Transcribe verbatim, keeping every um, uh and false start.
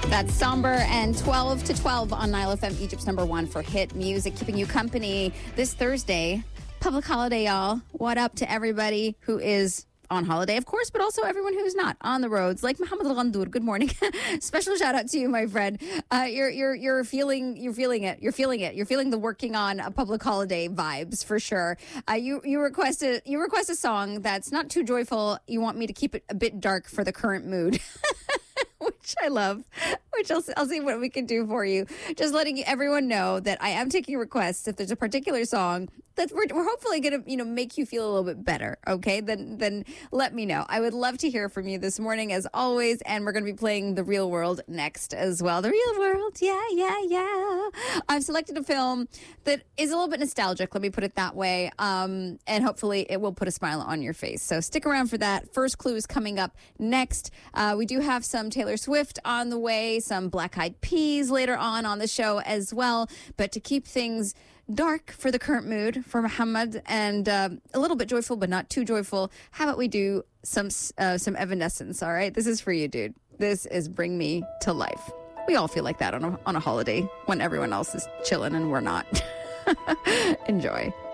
That's Somber and twelve to twelve on Nile F M, Egypt's number one for hit music, keeping you company this Thursday. Public holiday, y'all. What up to everybody who is on holiday, of course, but also everyone who's not on the roads, like Mohammed Al Ghandour. Good morning. Special shout out to you, my friend. Uh, you're you're you're feeling you're feeling it. You're feeling it. You're feeling the working on a public holiday vibes for sure. Uh, you you request a you request a song that's not too joyful. You want me to keep it a bit dark for the current mood. Which I love, which I'll, I'll see what we can do for you. Just letting everyone know that I am taking requests. If there's a particular song that we're, we're hopefully going to, you know, make you feel a little bit better, okay, then then let me know. I would love to hear from you this morning, as always, and we're going to be playing The Real World next as well. The Real World, yeah, yeah, yeah. I've selected a film that is a little bit nostalgic, let me put it that way, um, and hopefully it will put a smile on your face. So stick around for that. First Clue is coming up next. Uh, we do have some Taylor Swift on the way, some Black Eyed Peas later on on the show as well, but to keep things dark for the current mood for Muhammad and uh, a little bit joyful but not too joyful, how about we do some uh, some Evanescence? All right, this is for you, dude. This is Bring Me to Life. We all feel like that on a, on a holiday when everyone else is chilling and we're not. Enjoy.